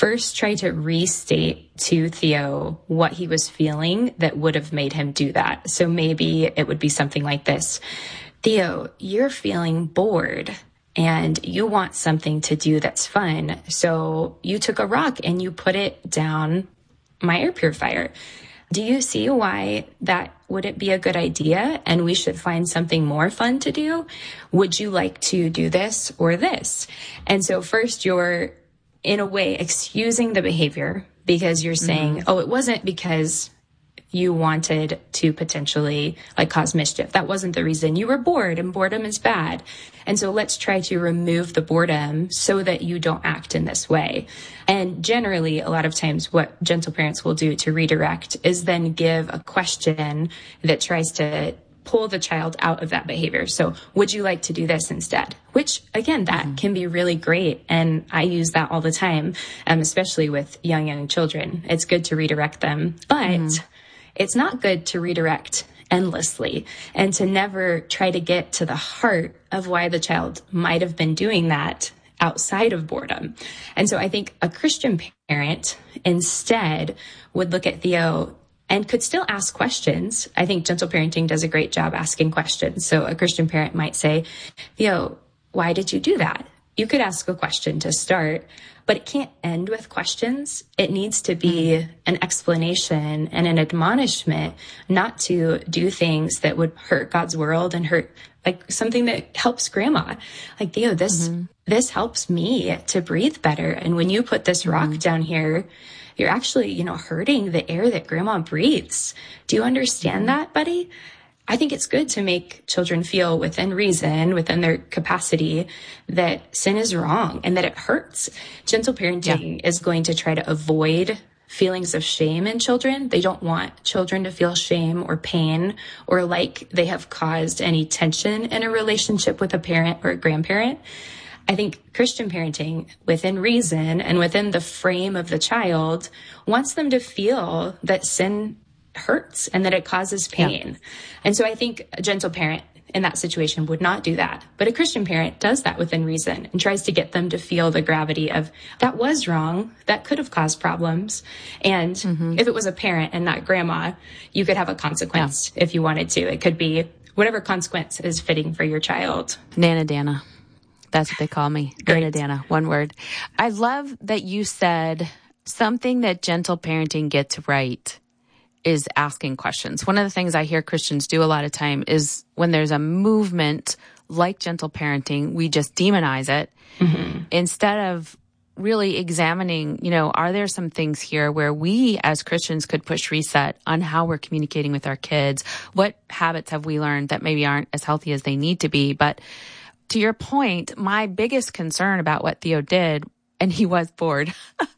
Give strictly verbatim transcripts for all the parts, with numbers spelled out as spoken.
first try to restate to Theo what he was feeling that would have made him do that. So maybe it would be something like this. Theo, you're feeling bored and you want something to do that's fun. So you took a rock and you put it down my air purifier. Do you see why that wouldn't be a good idea and we should find something more fun to do? Would you like to do this or this? And so first you're, in a way, excusing the behavior because you're saying, mm-hmm. oh, it wasn't because you wanted to potentially like cause mischief. That wasn't the reason. You were bored and boredom is bad. And so let's try to remove the boredom so that you don't act in this way. And generally, a lot of times what gentle parents will do to redirect is then give a question that tries to pull the child out of that behavior. So would you like to do this instead? Which, again, that mm-hmm. can be really great. And I use that all the time, um, especially with young, young children. It's good to redirect them. But mm-hmm. it's not good to redirect endlessly and to never try to get to the heart of why the child might have been doing that outside of boredom. And so I think a Christian parent instead would look at Theo and could still ask questions. I think gentle parenting does a great job asking questions. So a Christian parent might say, Theo, why did you do that? You could ask a question to start, but it can't end with questions. It needs to be an explanation and an admonishment not to do things that would hurt God's world and hurt, like something that helps grandma. Like, Theo, this, mm-hmm. this helps me to breathe better. And when you put this rock mm-hmm. down here, you're actually, you know, hurting the air that grandma breathes. Do you understand mm-hmm. that, buddy? I think it's good to make children feel within reason, within their capacity, that sin is wrong and that it hurts. Gentle parenting yeah. is going to try to avoid feelings of shame in children. They don't want children to feel shame or pain or like they have caused any tension in a relationship with a parent or a grandparent. I think Christian parenting, within reason and within the frame of the child, wants them to feel that sin hurts and that it causes pain. Yeah. And so I think a gentle parent in that situation would not do that. But a Christian parent does that within reason and tries to get them to feel the gravity of that was wrong. That could have caused problems. And mm-hmm. if it was a parent and not grandma, you could have a consequence yeah. if you wanted to. It could be whatever consequence is fitting for your child. Nana Dana. That's what they call me. Great. Nana Dana. One word. I love that you said something that gentle parenting gets right is asking questions. One of the things I hear Christians do a lot of time is when there's a movement like gentle parenting, we just demonize it mm-hmm. instead of really examining, you know, are there some things here where we as Christians could push reset on how we're communicating with our kids? What habits have we learned that maybe aren't as healthy as they need to be? But to your point, my biggest concern about what Theo did, and he was bored.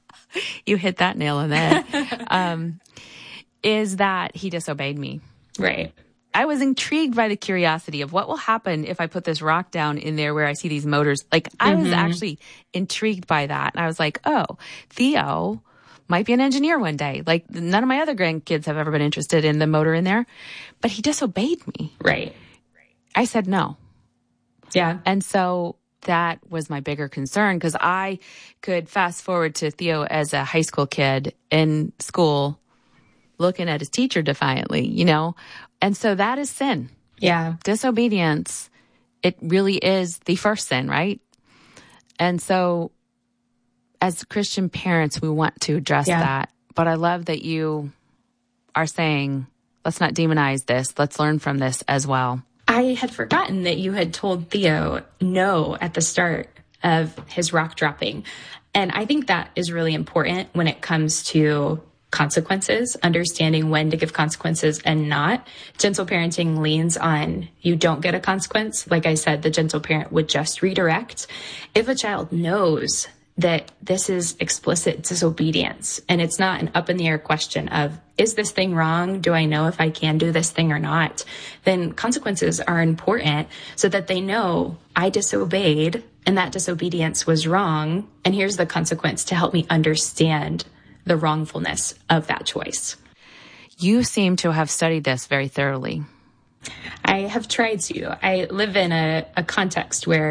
You hit that nail on the head. um, is that he disobeyed me. Right. I was intrigued by the curiosity of what will happen if I put this rock down in there where I see these motors. Like, I mm-hmm. was actually intrigued by that. And I was like, oh, Theo might be an engineer one day. Like, none of my other grandkids have ever been interested in the motor in there. But he disobeyed me. Right. I said no. Yeah. And so that was my bigger concern because I could fast forward to Theo as a high school kid in school looking at his teacher defiantly, you know? And so that is sin. Yeah. Disobedience, it really is the first sin, right? And so as Christian parents, we want to address yeah. that. But I love that you are saying, let's not demonize this. Let's learn from this as well. I had forgotten that you had told Theo no at the start of his rock dropping. And I think that is really important when it comes to consequences, understanding when to give consequences and not. Gentle parenting leans on you don't get a consequence. Like I said, the gentle parent would just redirect. If a child knows that this is explicit disobedience and it's not an up in the air question of, is this thing wrong? Do I know if I can do this thing or not? Then consequences are important so that they know I disobeyed and that disobedience was wrong. And here's the consequence to help me understand the wrongfulness of that choice. You seem to have studied this very thoroughly. I have tried to. I live in a, a context where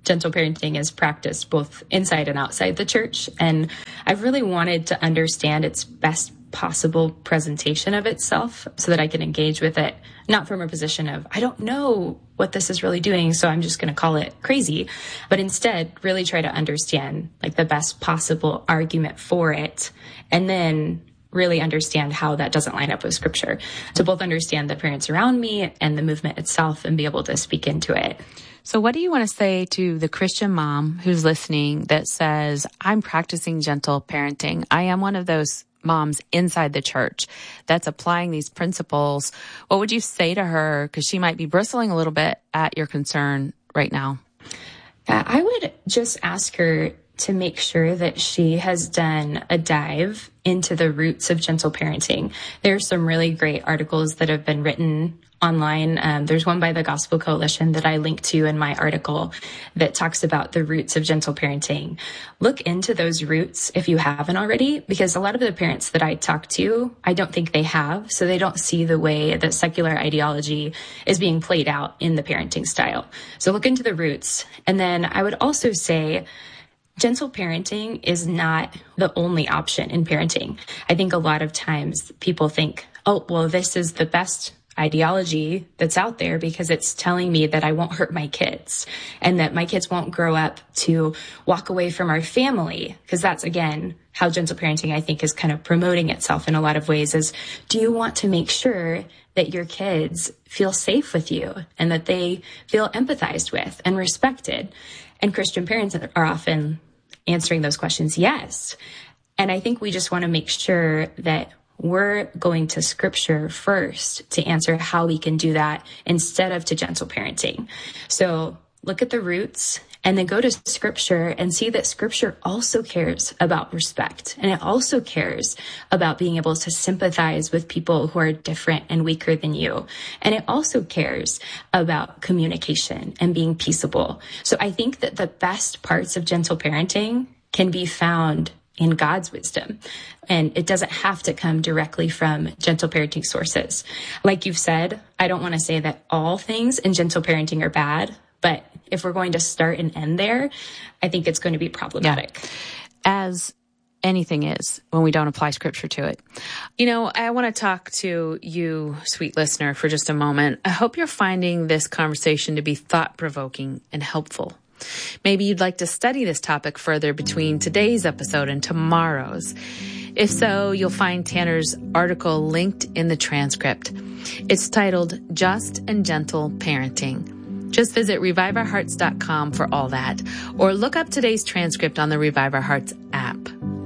gentle parenting is practiced both inside and outside the church. And I've really wanted to understand its best possible presentation of itself so that I can engage with it, not from a position of, I don't know what this is really doing, so I'm just going to call it crazy, but instead really try to understand like the best possible argument for it, and then really understand how that doesn't line up with scripture, to both understand the parents around me and the movement itself and be able to speak into it. So what do you want to say to the Christian mom who's listening that says, I'm practicing gentle parenting. I am one of those moms inside the church that's applying these principles. What would you say to her? Because she might be bristling a little bit at your concern right now. Uh, I would just ask her to make sure that she has done a dive into the roots of gentle parenting. There are some really great articles that have been written online. Um, there's one by the Gospel Coalition that I linked to in my article that talks about the roots of gentle parenting. Look into those roots if you haven't already, because a lot of the parents that I talk to, I don't think they have. So they don't see the way that secular ideology is being played out in the parenting style. So look into the roots. And then I would also say, gentle parenting is not the only option in parenting. I think a lot of times people think, oh, well, this is the best ideology that's out there because it's telling me that I won't hurt my kids and that my kids won't grow up to walk away from our family. Because that's, again, how gentle parenting, I think, is kind of promoting itself in a lot of ways is, do you want to make sure that your kids feel safe with you and that they feel empathized with and respected? And Christian parents are often answering those questions, yes. And I think we just want to make sure that we're going to scripture first to answer how we can do that instead of to gentle parenting. So look at the roots and then go to scripture and see that scripture also cares about respect. And it also cares about being able to sympathize with people who are different and weaker than you. And it also cares about communication and being peaceable. So I think that the best parts of gentle parenting can be found in God's wisdom. And it doesn't have to come directly from gentle parenting sources. Like you've said, I don't want to say that all things in gentle parenting are bad, but if we're going to start and end there, I think it's going to be problematic. Yeah. As anything is when we don't apply scripture to it. You know, I want to talk to you, sweet listener, for just a moment. I hope you're finding this conversation to be thought-provoking and helpful. Maybe you'd like to study this topic further between today's episode and tomorrow's. If so, you'll find Tanner's article linked in the transcript. It's titled Just and Gentle Parenting. Just visit revive our hearts dot com for all that, or look up today's transcript on the Revive Our Hearts app.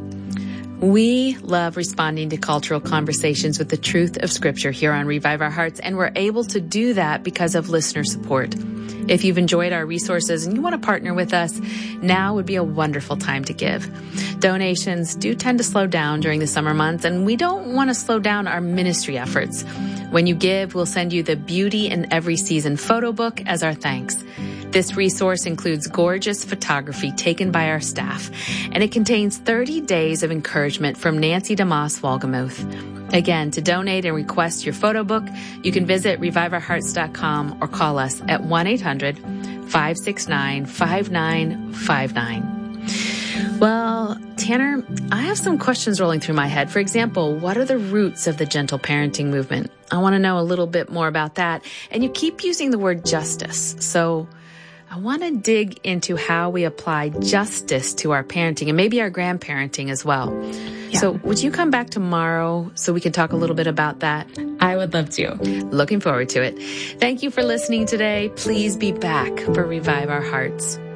We love responding to cultural conversations with the truth of Scripture here on Revive Our Hearts, and we're able to do that because of listener support. If you've enjoyed our resources and you want to partner with us, now would be a wonderful time to give. Donations do tend to slow down during the summer months, and we don't want to slow down our ministry efforts. When you give, we'll send you the Beauty in Every Season photo book as our thanks. This resource includes gorgeous photography taken by our staff, and it contains thirty days of encouragement from Nancy DeMoss Walgemuth. Again, to donate and request your photo book, you can visit revive our hearts dot com or call us at one eight hundred five six nine five nine five nine. Well, Tanner, I have some questions rolling through my head. For example, what are the roots of the gentle parenting movement? I want to know a little bit more about that. And you keep using the word justice. So I want to dig into how we apply justice to our parenting and maybe our grandparenting as well. Yeah. So would you come back tomorrow so we can talk a little bit about that? I would love to. Looking forward to it. Thank you for listening today. Please be back for Revive Our Hearts.